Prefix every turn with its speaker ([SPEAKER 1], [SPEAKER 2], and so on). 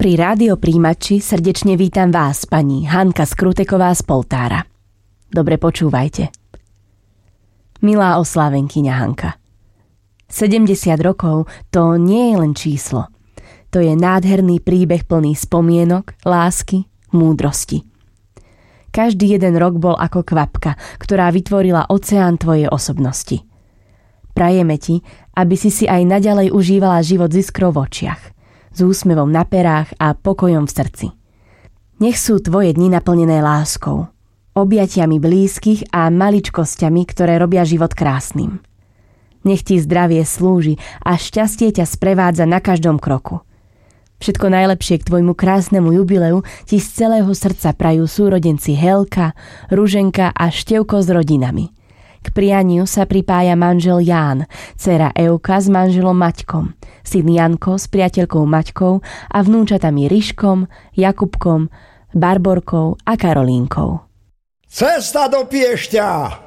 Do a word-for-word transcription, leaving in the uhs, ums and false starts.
[SPEAKER 1] Pri rádiopríjimači srdečne vítam vás, pani Hanka Skruteková z Poltára. Dobre počúvajte. Milá oslávenkyňa Hanka, sedemdesiat rokov to nie je len číslo. To je nádherný príbeh plný spomienok, lásky, múdrosti. Každý jeden rok bol ako kvapka, ktorá vytvorila oceán tvojej osobnosti. Prajeme ti, aby si si aj naďalej užívala život s iskrou v očiach, s úsmevom na perách a pokojom v srdci. Nech sú tvoje dni naplnené láskou, objatiami blízkych a maličkosťami, ktoré robia život krásnym. Nech ti zdravie slúži a šťastie ťa sprevádza na každom kroku. Všetko najlepšie k tvojmu krásnemu jubileu ti z celého srdca prajú súrodenci Helka, Ruženka a Števko s rodinami. K prianiu sa pripája manžel Ján, dcéra Euka s manželom Maťkom, syn Janko s priateľkou Maťkou a vnúčatami Ryškom, Jakubkom, Barborkou a Karolínkou.
[SPEAKER 2] Cesta do Piešťa!